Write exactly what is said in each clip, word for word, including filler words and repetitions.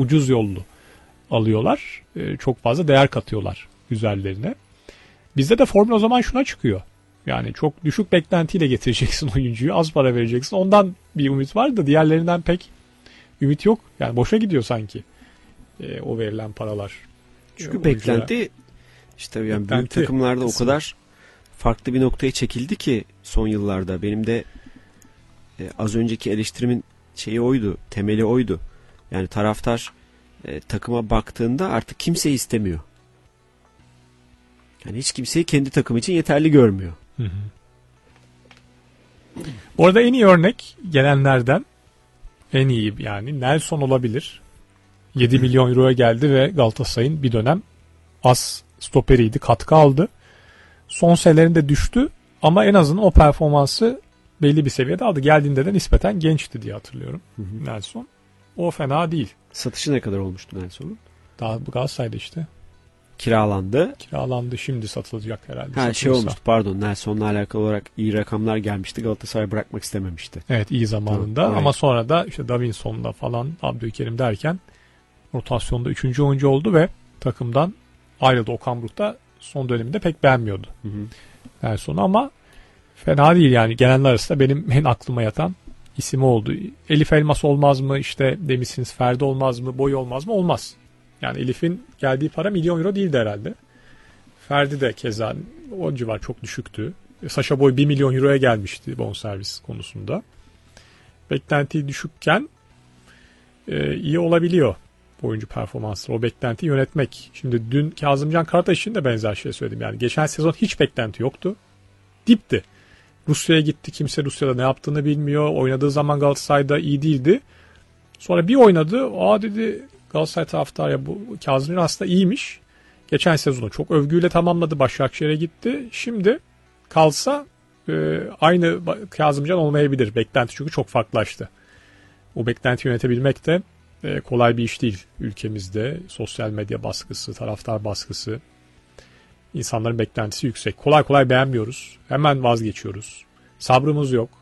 ucuz yollu alıyorlar. E, çok fazla değer katıyorlar üzerlerine. Bizde de formül o zaman şuna çıkıyor. Yani çok düşük beklentiyle getireceksin oyuncuyu. Az para vereceksin. Ondan bir ümit var da diğerlerinden pek ümit yok. Yani boşa gidiyor sanki e, o verilen paralar. Çünkü e, beklenti işte yani beklenti, büyük takımlarda kısmı. O kadar farklı bir noktaya çekildi ki son yıllarda. Benim de e, az önceki eleştirimin şeyi oydu. Temeli oydu. Yani taraftar e, takıma baktığında artık kimseyi istemiyor. Yani hiç kimseyi kendi takım için yeterli görmüyor. Hı hı. Bu arada en iyi örnek gelenlerden en iyi yani Nelson olabilir. yedi milyon euroya geldi ve Galatasaray'ın bir dönem az stoperiydi. Katkı aldı. Son senelerinde düştü ama en azından o performansı belli bir seviyede aldı. Geldiğinde de nispeten gençti diye hatırlıyorum hı hı. Nelson. O fena değil. Satışı ne kadar olmuştu Nelson'un? Daha Galatasaray'da işte. Kiralandı. Kiralandı. Şimdi satılacak herhalde. Ha Satılırsa. Şey olmuştu pardon. Nelson'la alakalı olarak iyi rakamlar gelmişti. Galatasaray bırakmak istememişti. Evet iyi zamanında tamam, ama sonra da işte Davinson'da falan Abdülkerim derken rotasyonda üçüncü oyuncu oldu ve takımdan ayrıldı. Okan Buruk da son döneminde pek beğenmiyordu hı hı. Nelson'u ama fena değil yani. Gelenler arasında benim en aklıma yatan ismi oldu. Elif Elmas olmaz mı? İşte demişsiniz Ferdi olmaz mı? Boy olmaz mı? Olmaz. Yani Elif'in geldiği para milyon euro değildi herhalde. Ferdi de keza o civar çok düşüktü. Sacha Boy bir milyon euroya gelmişti bonservis konusunda. Beklenti düşükken e, iyi olabiliyor oyuncu performansları. O beklentiyi yönetmek. Şimdi dün Kazımcan Karataş için de benzer şey söyledim. Yani geçen sezon hiç beklenti yoktu. Dipti. Rusya'ya gitti. Kimse Rusya'da ne yaptığını bilmiyor. Oynadığı zaman Galatasaray'da iyi değildi. Sonra bir oynadı. Aa dedi Galatasaray taraftarı ya bu Kazımcan aslında iyiymiş. Geçen sezonu çok övgüyle tamamladı. Başakşehir'e gitti. Şimdi kalsa e, aynı Kazımcan olmayabilir. Beklenti çünkü çok farklılaştı. O beklenti yönetebilmek de e, kolay bir iş değil ülkemizde. Sosyal medya baskısı, taraftar baskısı. İnsanların beklentisi yüksek. Kolay kolay beğenmiyoruz. Hemen vazgeçiyoruz. Sabrımız yok.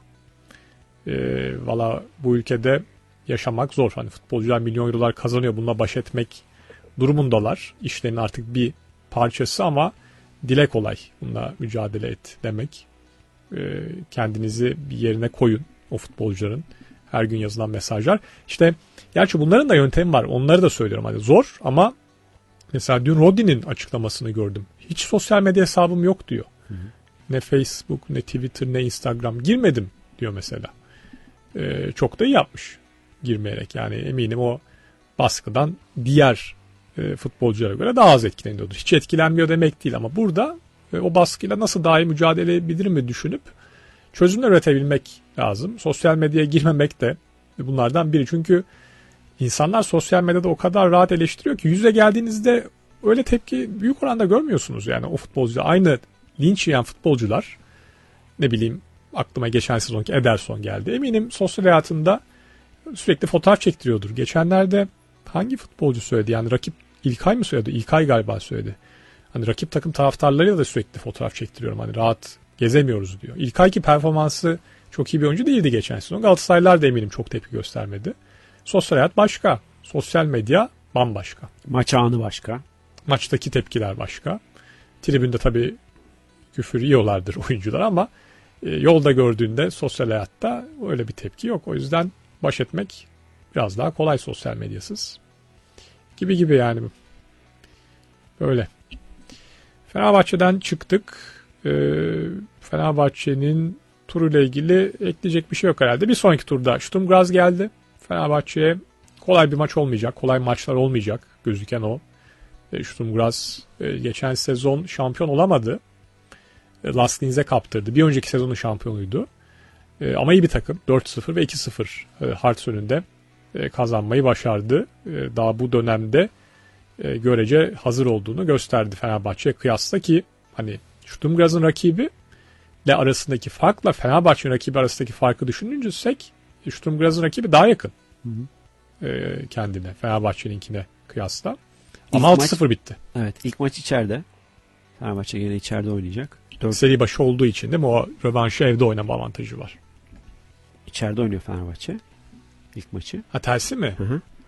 E, Valla bu ülkede yaşamak zor. Hani futbolcular milyon eurolar kazanıyor. Bununla baş etmek durumundalar. İşlerin artık bir parçası ama dile kolay. Bununla mücadele et demek. E, kendinizi bir yerine koyun o futbolcuların. Her gün yazılan mesajlar. İşte gerçi bunların da yöntemi var. Onları da söylüyorum. Hani zor ama mesela dün Rodri'nin açıklamasını gördüm. Hiç sosyal medya hesabım yok diyor. Hı hı. Ne Facebook, ne Twitter, ne Instagram. Girmedim diyor mesela. E, çok da iyi yapmış girmeyerek. Yani eminim o baskıdan diğer e, futbolculara göre daha az etkileniyordur. Hiç etkilenmiyor demek değil ama burada e, o baskıyla nasıl daha iyi mücadele edebilir mi düşünüp çözümler üretebilmek lazım. Sosyal medyaya girmemek de bunlardan biri. Çünkü insanlar sosyal medyada o kadar rahat eleştiriyor ki yüze geldiğinizde öyle tepki büyük oranda görmüyorsunuz. Yani o futbolcular aynı linç yiyen futbolcular ne bileyim aklıma geçen sezonki Ederson geldi. Eminim sosyal hayatında sürekli fotoğraf çektiriyordur. Geçenlerde hangi futbolcu söyledi? Yani rakip İlkay mı söyledi? İlkay galiba söyledi. Hani rakip takım taraftarlarıyla da sürekli fotoğraf çektiriyorum. Hani rahat gezemiyoruz diyor. İlkay ki performansı çok iyi bir oyuncu değildi geçen sezon. Galatasaraylılar da eminim çok tepki göstermedi. Sosyal hayat başka. Sosyal medya bambaşka. Maç anı başka. Maçtaki tepkiler başka. Tribünde tabii küfür yiyorlardır oyuncular ama e, yolda gördüğünde sosyal hayatta öyle bir tepki yok. O yüzden baş etmek biraz daha kolay sosyal medyasız. Gibi gibi yani. Böyle. Fenerbahçe'den çıktık. Ee, Fenerbahçe'nin turuyla ilgili ekleyecek bir şey yok herhalde. Bir sonraki turda Sturm Graz geldi. Fenerbahçe'ye kolay bir maç olmayacak. Kolay maçlar olmayacak. Gözüken o. E, Sturm Graz e, geçen sezon şampiyon olamadı. E, Last Linz'e kaptırdı. Bir önceki sezonun şampiyonuydu. E, ama iyi bir takım. dört sıfır ve iki sıfır e, Hearts önünde e, kazanmayı başardı. E, daha bu dönemde e, görece hazır olduğunu gösterdi Fenerbahçe'ye kıyasla ki hani Sturm Graz'ın rakibi ile arasındaki farkla Fenerbahçe'nin rakibi arasındaki farkı düşünürsek Sturm Graz'ın rakibi daha yakın hı hı. E, kendine Fenerbahçe'ninkine kıyasla. Ama altı sıfır bitti. Evet, ilk maç içeride. Fenerbahçe yine içeride oynayacak. dört Seri başı olduğu için değil mi? O rövanşı evde oynama avantajı var. İçeride oynuyor Fenerbahçe. İlk maçı. Ha tersi mi? Hı hı.